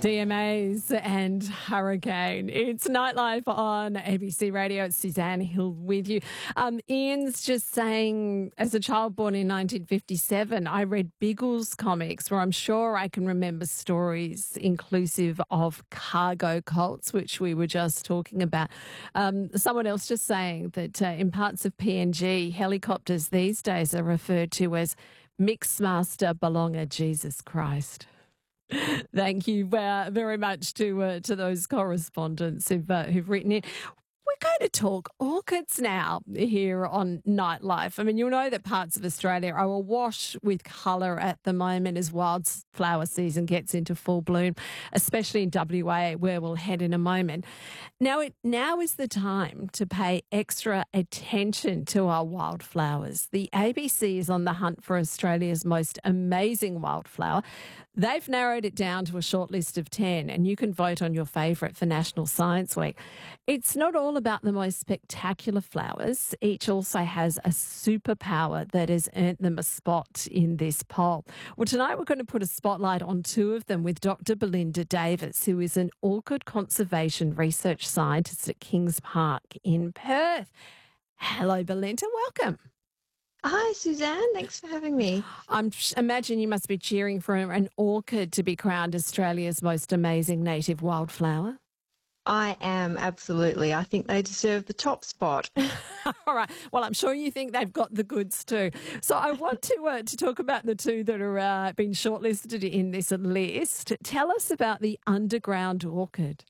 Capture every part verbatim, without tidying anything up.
D M As and Hurricane. It's Nightlife on A B C Radio. It's Suzanne Hill with you. Um, Ian's just saying, as a child born in nineteen fifty-seven, I read Biggles comics where I'm sure I can remember stories inclusive of cargo cults, which we were just talking about. Um, someone else just saying that uh, in parts of P N G, helicopters these days are referred to as Mixmaster Belonger Jesus Christ. Thank you uh, very much to uh, to those correspondents who've, uh, who've written in. We're going to talk orchids now here on Nightlife. I mean, you'll know that parts of Australia are awash with colour at the moment as wildflower season gets into full bloom, especially in W A, where we'll head in a moment. Now, it, now is the time to pay extra attention to our wildflowers. The A B C is on the hunt for Australia's most amazing wildflower. They've narrowed it down to a short list of ten, and you can vote on your favourite for National Science Week. It's not all about the most spectacular flowers. Each also has a superpower that has earned them a spot in this poll. Well, tonight we're going to put a spotlight on two of them with Doctor Belinda Davis, who is an orchid conservation research scientist at Kings Park in Perth. Hello, Belinda. Welcome. Hi, Suzanne. Thanks for having me. I imagine you must be cheering for an orchid to be crowned Australia's most amazing native wildflower. I am, absolutely. I think they deserve the top spot. All right. Well, I'm sure you think they've got the goods too. So I want to uh, to talk about the two that are uh, been shortlisted in this list. Tell us about the underground orchid.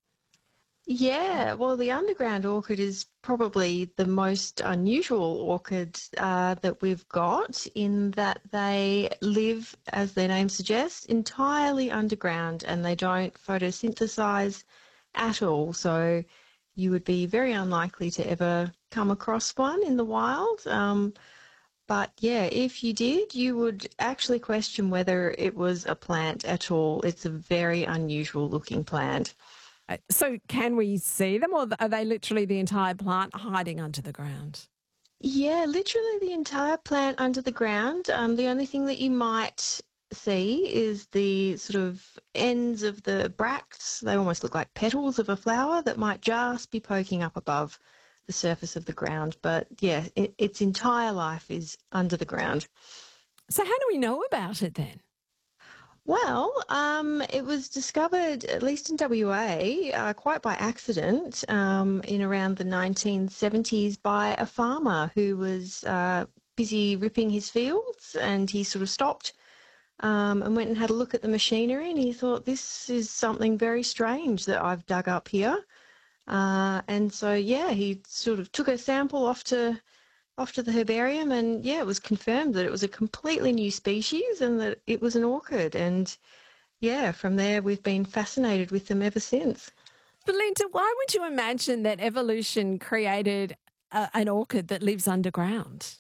Yeah, well, the underground orchid is probably the most unusual orchid uh, that we've got, in that they live, as their name suggests, entirely underground, and they don't photosynthesize at all. So you would be very unlikely to ever come across one in the wild. Um, but yeah, if you did, you would actually question whether it was a plant at all. It's a very unusual looking plant. So can we see them, or are they literally the entire plant hiding under the ground? Yeah, literally the entire plant under the ground. Um, the only thing that you might see is the sort of ends of the bracts. They almost look like petals of a flower that might just be poking up above the surface of the ground. But yeah, it, its entire life is under the ground. So how do we know about it then? Well, um, it was discovered, at least in W A, uh, quite by accident um, in around the nineteen seventies by a farmer who was uh, busy ripping his fields, and he sort of stopped um, and went and had a look at the machinery, and he thought, this is something very strange that I've dug up here. Uh, and so, yeah, he sort of took a sample off to off to the herbarium, and yeah, it was confirmed that it was a completely new species and that it was an orchid. And yeah, from there we've been fascinated with them ever since. Belinda, why would you imagine that evolution created a, an orchid that lives underground?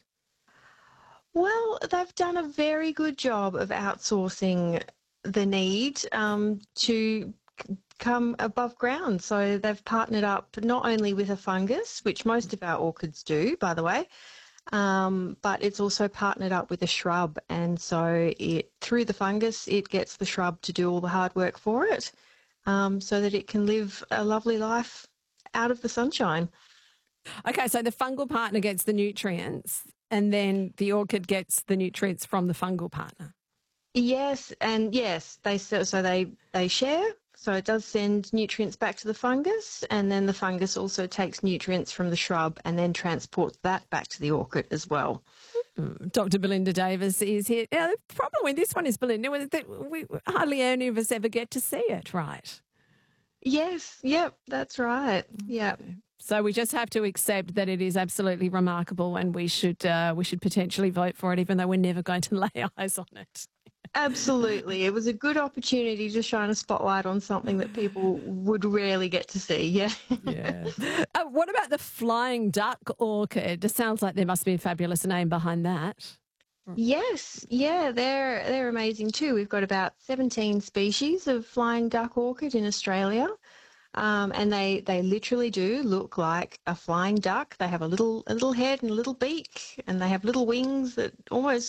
Well, they've done a very good job of outsourcing the need um, to come above ground. So they've partnered up not only with a fungus, which most of our orchids do, by the way, um, but it's also partnered up with a shrub. And so it, through the fungus, it gets the shrub to do all the hard work for it, um, so that it can live a lovely life out of the sunshine. Okay, so the fungal partner gets the nutrients, and then the orchid gets the nutrients from the fungal partner. Yes, and yes, they so, so they they share. So it does send nutrients back to the fungus, and then the fungus also takes nutrients from the shrub and then transports that back to the orchid as well. Mm. Doctor Belinda Davis is here. Now, the problem with this one is, Belinda, is that we hardly any of us ever get to see it, right? Yes, yep, that's right. Yeah. So we just have to accept that it is absolutely remarkable, and we should uh, we should potentially vote for it, even though we're never going to lay eyes on it. Absolutely. It was a good opportunity to shine a spotlight on something that people would rarely get to see. Yeah. Yeah. Uh, what about the flying duck orchid? It sounds like there must be a fabulous name behind that. Yes, yeah, they're they're amazing too. We've got about seventeen species of flying duck orchid in Australia. Um, and they, they literally do look like a flying duck. They have a little a little head and a little beak, and they have little wings that almost